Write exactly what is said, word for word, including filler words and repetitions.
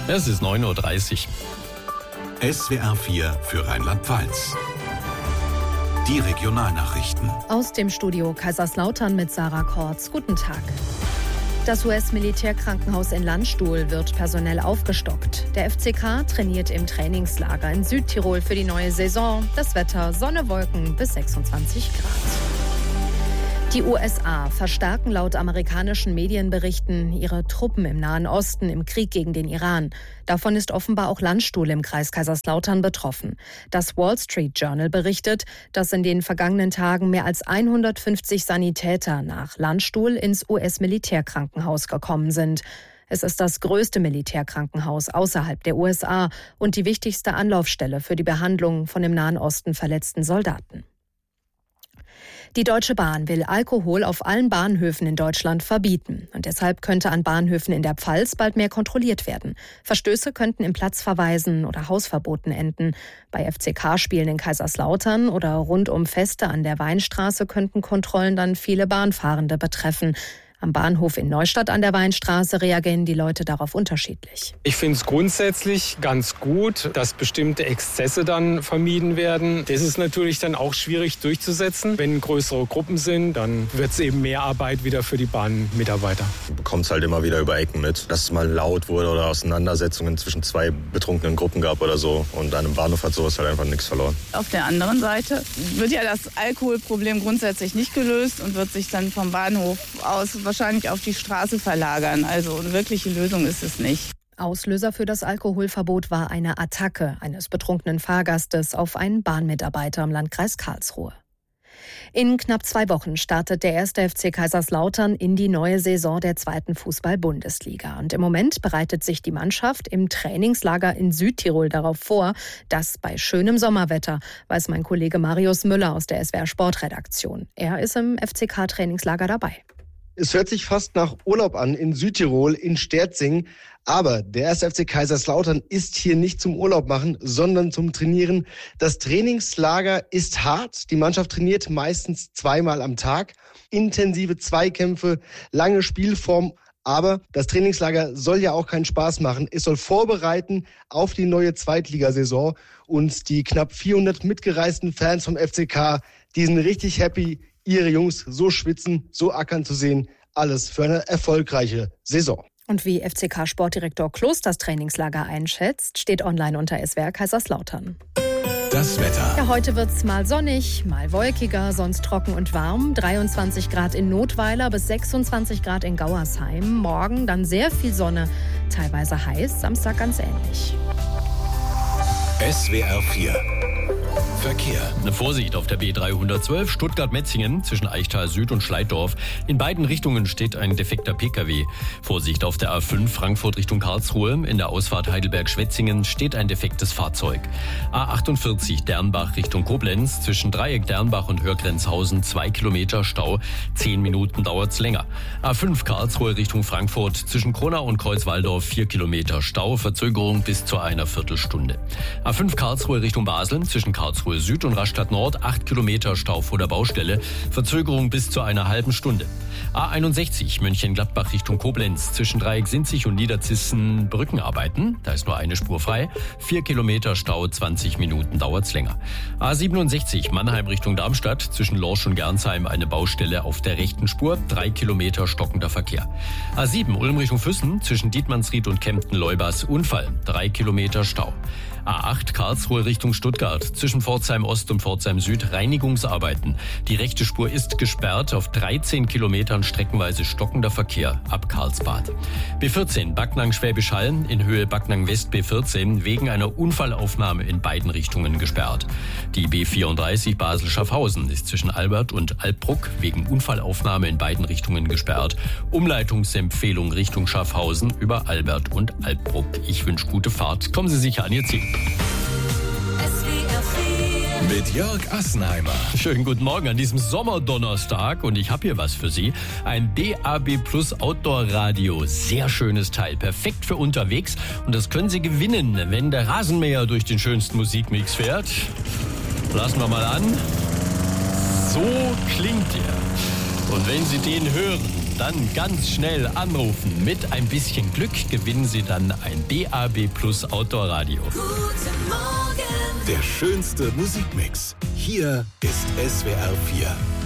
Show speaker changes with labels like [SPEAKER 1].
[SPEAKER 1] Es ist neun Uhr dreißig.
[SPEAKER 2] S W R vier für Rheinland-Pfalz. Die Regionalnachrichten.
[SPEAKER 3] Aus dem Studio Kaiserslautern mit Sarah Kortz. Guten Tag. Das U S-Militärkrankenhaus in Landstuhl wird personell aufgestockt. Der F C K trainiert im Trainingslager in Südtirol für die neue Saison. Das Wetter: Sonne, Wolken bis sechsundzwanzig Grad. Die U S A verstärken laut amerikanischen Medienberichten ihre Truppen im Nahen Osten im Krieg gegen den Iran. Davon ist offenbar auch Landstuhl im Kreis Kaiserslautern betroffen. Das Wall Street Journal berichtet, dass in den vergangenen Tagen mehr als hundertfünfzig Sanitäter nach Landstuhl ins U S-Militärkrankenhaus gekommen sind. Es ist das größte Militärkrankenhaus außerhalb der U S A und die wichtigste Anlaufstelle für die Behandlung von im Nahen Osten verletzten Soldaten. Die Deutsche Bahn will Alkohol auf allen Bahnhöfen in Deutschland verbieten. Und deshalb könnte an Bahnhöfen in der Pfalz bald mehr kontrolliert werden. Verstöße könnten in Platzverweisen oder Hausverboten enden. Bei F C K-Spielen in Kaiserslautern oder rund um Feste an der Weinstraße könnten Kontrollen dann viele Bahnfahrende betreffen. Am Bahnhof in Neustadt an der Weinstraße reagieren die Leute darauf unterschiedlich.
[SPEAKER 4] Ich finde es grundsätzlich ganz gut, dass bestimmte Exzesse dann vermieden werden. Das ist natürlich dann auch schwierig durchzusetzen. Wenn größere Gruppen sind, dann wird es eben mehr Arbeit wieder für die Bahnmitarbeiter.
[SPEAKER 5] Du bekommst halt immer wieder über Ecken mit, dass es mal laut wurde oder Auseinandersetzungen zwischen zwei betrunkenen Gruppen gab oder so. Und an einem Bahnhof hat sowas halt einfach nichts verloren.
[SPEAKER 6] Auf der anderen Seite wird ja das Alkoholproblem grundsätzlich nicht gelöst und wird sich dann vom Bahnhof aus wahrscheinlich auf die Straße verlagern. Also eine wirkliche Lösung ist es nicht.
[SPEAKER 3] Auslöser für das Alkoholverbot war eine Attacke eines betrunkenen Fahrgastes auf einen Bahnmitarbeiter im Landkreis Karlsruhe. In knapp zwei Wochen startet der erste F C Kaiserslautern in die neue Saison der zweiten Fußball-Bundesliga. Und im Moment bereitet sich die Mannschaft im Trainingslager in Südtirol darauf vor, dass bei schönem Sommerwetter, weiß mein Kollege Marius Müller aus der S W R Sportredaktion. Er ist im F C K-Trainingslager dabei.
[SPEAKER 7] Es hört sich fast nach Urlaub an in Südtirol, in Sterzing. Aber der erste F C Kaiserslautern ist hier nicht zum Urlaub machen, sondern zum Trainieren. Das Trainingslager ist hart. Die Mannschaft trainiert meistens zweimal am Tag. Intensive Zweikämpfe, lange Spielform. Aber das Trainingslager soll ja auch keinen Spaß machen. Es soll vorbereiten auf die neue Zweitligasaison. Und die knapp vierhundert mitgereisten Fans vom F C K, die sind richtig happy, ihre Jungs so schwitzen, so ackern zu sehen. Alles für eine erfolgreiche Saison.
[SPEAKER 3] Und wie F C K-Sportdirektor Kloß das Trainingslager einschätzt, steht online unter S W R Kaiserslautern.
[SPEAKER 2] Das Wetter.
[SPEAKER 3] Ja, heute wird's mal sonnig, mal wolkiger, sonst trocken und warm. dreiundzwanzig Grad in Notweiler bis sechsundzwanzig Grad in Gauersheim. Morgen dann sehr viel Sonne, teilweise heiß, Samstag ganz ähnlich.
[SPEAKER 2] S W R vier. Verkehr.
[SPEAKER 1] Eine Vorsicht auf der B dreihundertzwölf Stuttgart-Metzingen zwischen Eichtal Süd und Schleiddorf. In beiden Richtungen steht ein defekter P K W. Vorsicht auf der A fünf Frankfurt Richtung Karlsruhe. In der Ausfahrt Heidelberg-Schwetzingen steht ein defektes Fahrzeug. A achtundvierzig Dernbach Richtung Koblenz zwischen Dreieck Dernbach und Hörgrenzhausen zwei Kilometer Stau. Zehn Minuten dauert's länger. A fünf Karlsruhe Richtung Frankfurt zwischen Kronau und Kreuzwaldorf vier Kilometer Stau. Verzögerung bis zu einer Viertelstunde. A fünf Karlsruhe Richtung Basel zwischen Karlsruhe Süd und Rastatt Nord acht Kilometer Stau vor der Baustelle. Verzögerung bis zu einer halben Stunde. A einundsechzig Mönchengladbach Richtung Koblenz zwischen Dreieck Sinzig und Niederzissen Brückenarbeiten. Da ist nur eine Spur frei. vier Kilometer Stau, zwanzig Minuten dauert's länger. A siebenundsechzig Mannheim Richtung Darmstadt zwischen Lorsch und Gernsheim eine Baustelle auf der rechten Spur. drei Kilometer stockender Verkehr. A sieben Ulm Richtung Füssen zwischen Dietmannsried und Kempten-Leubas Unfall. drei Kilometer Stau. A acht Karlsruhe Richtung Stuttgart zwischen Pforzheim Ost und Pforzheim Süd Reinigungsarbeiten. Die rechte Spur ist gesperrt, auf dreizehn Kilometern streckenweise stockender Verkehr ab Karlsbad. B vierzehn Backnang Schwäbisch Hall in Höhe Backnang West B vierzehn wegen einer Unfallaufnahme in beiden Richtungen gesperrt. Die B vierunddreißig Basel Schaffhausen ist zwischen Albert und Alpbruck wegen Unfallaufnahme in beiden Richtungen gesperrt. Umleitungsempfehlung Richtung Schaffhausen über Albert und Alpbruck. Ich wünsche gute Fahrt. Kommen Sie sicher an Ihr Ziel.
[SPEAKER 2] Mit Jörg Assenheimer.
[SPEAKER 1] Schönen guten Morgen an diesem Sommerdonnerstag und ich habe hier was für Sie. Ein D A B Plus Outdoor Radio. Sehr schönes Teil. Perfekt für unterwegs und das können Sie gewinnen, wenn der Rasenmäher durch den schönsten Musikmix fährt. Lassen wir mal an. So klingt er. Und wenn Sie den hören, dann ganz schnell anrufen. Mit ein bisschen Glück gewinnen Sie dann ein D A B Plus Outdoor-Radio.
[SPEAKER 2] Der schönste Musikmix. Hier ist S W R vier.